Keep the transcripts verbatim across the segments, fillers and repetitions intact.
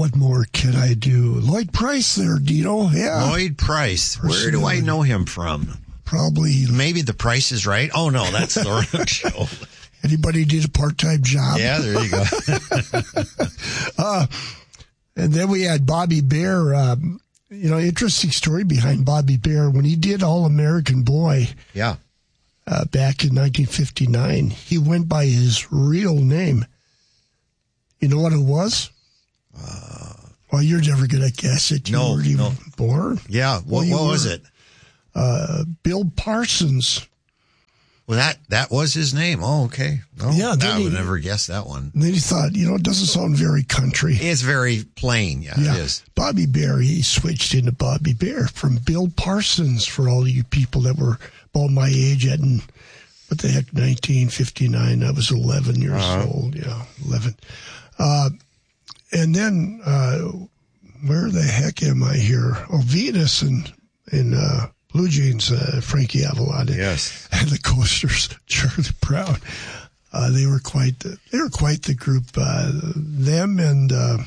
what more can I do? Lloyd Price there, Dino. Yeah. Lloyd Price. Where do I know him from? Probably. Maybe The Price is Right. Oh, no, that's the wrong show. Anybody did a part-time job? Yeah, there you go. uh, and then we had Bobby Bare. Um, you know, interesting story behind Bobby Bare. When he did All-American Boy yeah, uh, back in nineteen fifty-nine, he went by his real name. You know what it was? Uh, well, you're never going to guess it. You no, weren't even no. born. Yeah, what, well, what was were, it? Uh, Bill Parsons. Well, that, that was his name. Oh, okay. Oh, yeah, I would he, never guess that one. Then he thought, you know, it doesn't sound very country. It's very plain. Yeah, yeah. it is. Bobby Bare, he switched into Bobby Bare from Bill Parsons for all you people that were about my age at, what the heck, nineteen fifty-nine. I was eleven years uh-huh. old. Yeah, eleven. Uh, and then, uh, where the heck am I here? Oh, Venus and, and, uh, Blue Jeans, uh, Frankie Avalon, yes, and the Coasters, Charlie Brown. Uh, they were quite, the, they were quite the group. Uh, them and uh,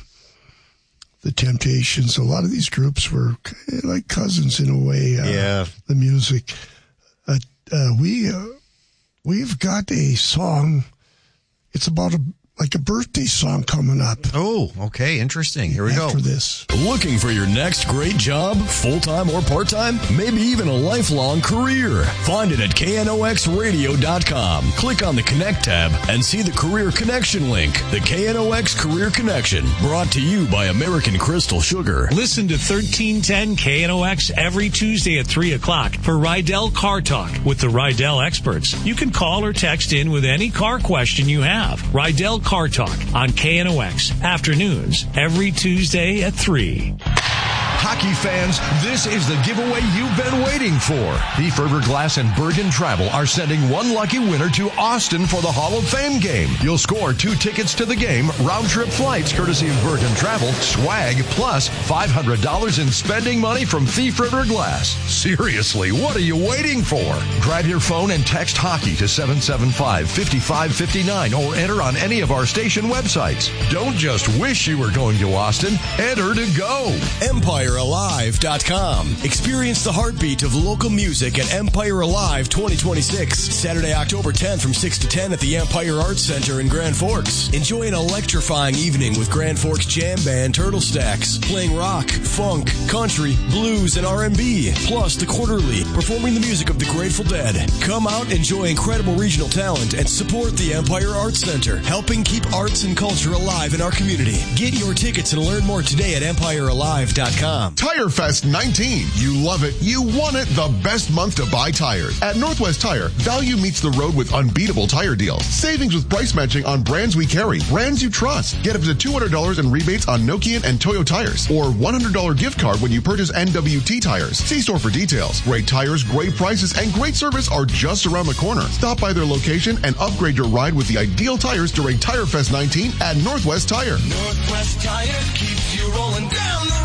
the Temptations. A lot of these groups were like cousins in a way. Uh, yeah, the music. Uh, uh, we uh, we've got a song. It's about a like a birthday song coming up. Oh, okay. Interesting. Here we After go. this. Looking for your next great job, full-time or part-time? Maybe even a lifelong career? Find it at K N O X radio dot com. Click on the Connect tab and see the Career Connection link. The K N O X Career Connection, brought to you by American Crystal Sugar. Listen to thirteen ten K N O X every Tuesday at three o'clock for Rydell Car Talk with the Rydell experts. You can call or text in with any car question you have. Rydell Car Talk on K N O X, afternoons, every Tuesday at three. Hockey fans, this is the giveaway you've been waiting for. The Ferber Glass and Bergen Travel are sending one lucky winner to Austin for the Hall of Fame game. You'll score two tickets to the game, round-trip flights courtesy of Bergen Travel, swag, plus five hundred dollars in spending money from Thief River Glass. Seriously, what are you waiting for? Grab your phone and text hockey to seven seven five, five five five nine or enter on any of our station websites. Don't just wish you were going to Austin. Enter to go. Empire Alive dot com. Experience the heartbeat of local music at Empire Alive twenty twenty-six. Saturday, October tenth from six to ten at the Empire Arts Center in Grand Forks. Enjoy an electrifying evening with Grand Forks Jam Band Turtle Stacks, playing rock, funk, country, blues, and R and B. Plus, the Quarterly, performing the music of the Grateful Dead. Come out, enjoy incredible regional talent, and support the Empire Arts Center, helping keep arts and culture alive in our community. Get your tickets and learn more today at Empire Alive dot com. Tire Fest nineteen. You love it. You want it. The best month to buy tires. At Northwest Tire, value meets the road with unbeatable tire deals. Savings with price matching on brands we carry. Brands you trust. Get up to two hundred dollars in rebates on Nokian and Toyo tires. Or one hundred dollars gift card when you purchase N W T tires. See store for details. Great tires, great prices, and great service are just around the corner. Stop by their location and upgrade your ride with the ideal tires during Tire Fest nineteen at Northwest Tire. Northwest Tire keeps you rolling down the road.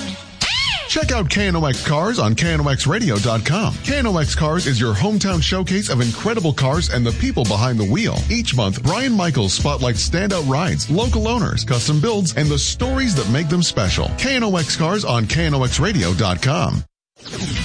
Check out K N O X Cars on K N O X radio dot com. K N O X Cars is your hometown showcase of incredible cars and the people behind the wheel. Each month, Brian Michaels spotlights standout rides, local owners, custom builds, and the stories that make them special. K N O X Cars on K N O X radio dot com.